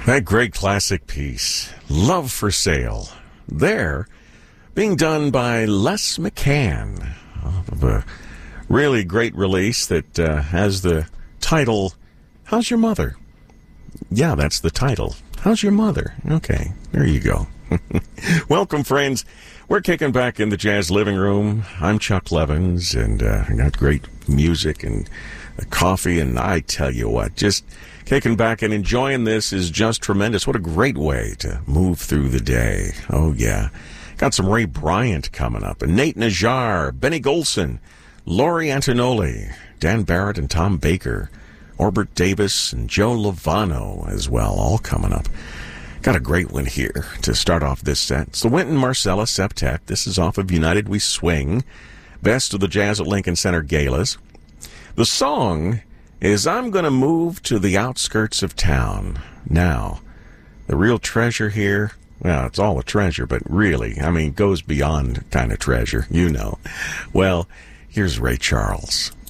That great classic piece, Love for Sale, there being done by Les McCann, of a really great release that has the title, How's Your Mother? Yeah, that's the title. How's your mother? Okay, there you go. Welcome, friends. We're kicking back in the Jazz Living Room. I'm Chuck Levins, and I got great music and coffee, and I tell you what, just kicking back and enjoying this is just tremendous. What a great way to move through the day. Oh, yeah. Got some Ray Bryant coming up, and Nate Najjar, Benny Golson, Laurie Antonelli, Dan Barrett and Tom Baker, Orbert Davis and Joe Lovano as well, all coming up. Got a great one here to start off this set. It's the Wynton Marsalis Septet. This is off of United We Swing, Best of the Jazz at Lincoln Center Galas. The song is I'm Gonna Move to the Outskirts of Town. Now, the real treasure here, well, it's all a treasure, but really, I mean, goes beyond kind of treasure, you know. Well, here's Ray Charles.